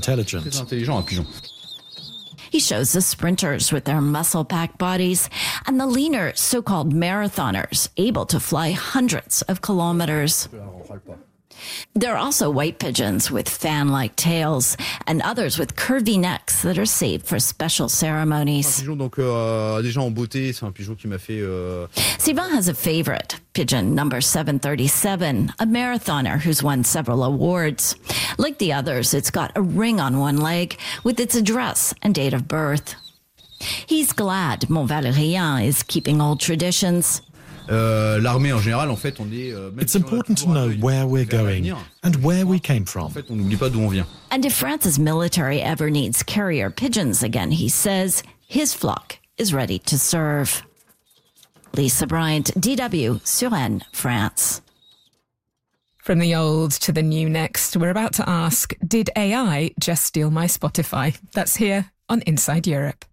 intelligent. Très intelligent, un pigeon. He shows the sprinters with their muscle-packed bodies and the leaner so-called marathoners able to fly hundreds of kilometers. There are also white pigeons with fan-like tails and others with curvy necks that are saved for special ceremonies. Un pigeon donc déjà en beauté, c'est un pigeon qui m'a fait Sivan has a favorite, pigeon number 737, a marathoner who's won several awards. Like the others, it's got a ring on one leg with its address and date of birth. He's glad Mont Valérien is keeping old traditions. L'armée en général, en fait, on est. It's important to know where we're going and where we came from. En fait, on n'oublie pas d'où on vient. And if France's military ever needs carrier pigeons again, he says, his flock is ready to serve. Lisa Bryant, DW, Suresnes, France. From the old to the new next, we're about to ask, did AI just steal my Spotify? That's here on Inside Europe.